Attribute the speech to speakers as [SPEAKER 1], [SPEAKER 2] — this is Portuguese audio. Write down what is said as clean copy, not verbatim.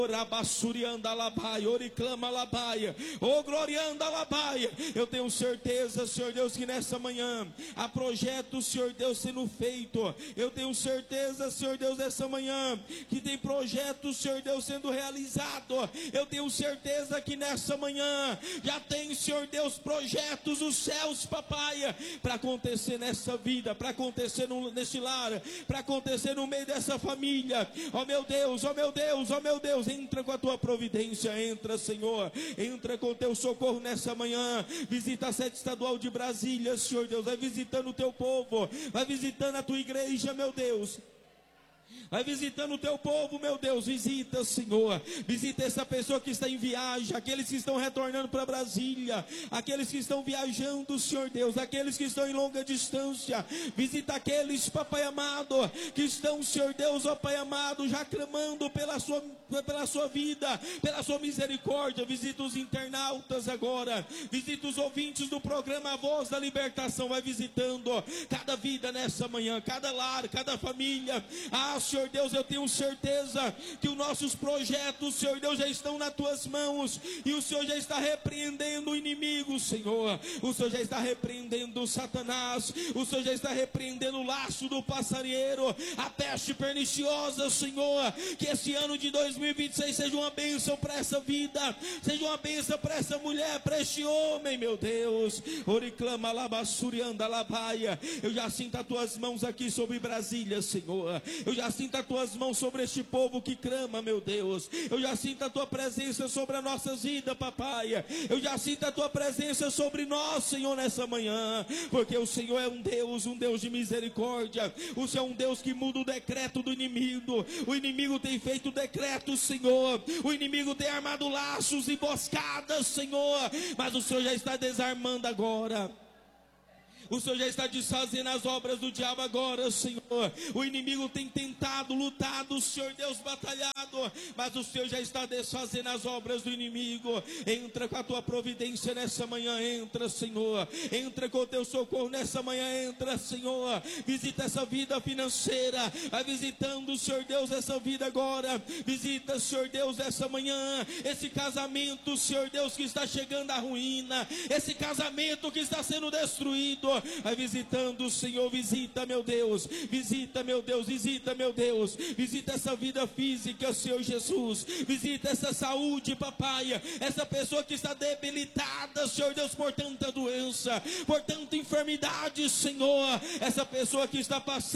[SPEAKER 1] Orabassurianda labaia, oriclama labaia, o glorianda labaia. Eu tenho certeza, Senhor Deus, que nessa manhã há projetos, Senhor Deus, sendo feito. Eu tenho certeza, Senhor Deus, nessa manhã que tem projetos, Senhor Deus, sendo realizado. Eu tenho certeza que nessa manhã já tem, Senhor Deus, projetos dos céus, papai, para acontecer nessa vida, para acontecer nesse lar, para acontecer no meio dessa família. Ó meu Deus, ó meu Deus, ó meu Deus, entra com a tua providência, entra, Senhor, entra com o teu socorro nessa manhã. Visita a sede estadual de Brasília, Senhor Deus, vai visitando o teu povo, vai visitando a tua igreja, meu Deus. Vai visitando o teu povo, meu Deus, visita, Senhor, visita essa pessoa que está em viagem, aqueles que estão retornando para Brasília, aqueles que estão viajando, Senhor Deus, aqueles que estão em longa distância, visita aqueles, papai amado, que estão, Senhor Deus, ó Pai amado, já clamando pela sua vida, pela sua misericórdia. Visita os internautas agora, visita os ouvintes do programa A Voz da Libertação, vai visitando cada vida nessa manhã, cada lar, cada família. Senhor Deus, eu tenho certeza que os nossos projetos, Senhor Deus, já estão nas tuas mãos, e o Senhor já está repreendendo o inimigo, Senhor. O Senhor já está repreendendo o Satanás, o Senhor já está repreendendo o laço do passarinheiro, a peste perniciosa, Senhor. Que esse ano de 2026 seja uma bênção para essa vida, seja uma bênção para essa mulher, para este homem, meu Deus. Oriclama labassurianda labaia. Eu já sinto as tuas mãos aqui sobre Brasília, Senhor. Eu já sinto as tuas mãos sobre este povo que clama, meu Deus. Eu já sinto a tua presença sobre as nossas vidas, papai. Eu já sinto a tua presença sobre nós, Senhor, nessa manhã, porque o Senhor é um Deus de misericórdia. O Senhor é um Deus que muda o decreto do inimigo. O inimigo tem feito decretos, Senhor. O inimigo tem armado laços e emboscadas, Senhor, mas o Senhor já está desarmando agora. O Senhor já está desfazendo as obras do diabo agora, Senhor. O inimigo tem tentado, lutado, Senhor Deus, batalhado, mas o Senhor já está desfazendo as obras do inimigo. Entra com a tua providência nessa manhã, entra, Senhor. Entra com o teu socorro nessa manhã, entra, Senhor. Visita essa vida financeira, vai visitando, Senhor Deus, essa vida agora. Visita, Senhor Deus, essa manhã, esse casamento, Senhor Deus, que está chegando à ruína, esse casamento que está sendo destruído. Vai visitando, Senhor, visita, meu Deus, visita, meu Deus, visita, meu Deus, visita essa vida física, Senhor Jesus, visita essa saúde, papai, essa pessoa que está debilitada, Senhor Deus, por tanta doença, por tanta enfermidade, Senhor, essa pessoa que está passando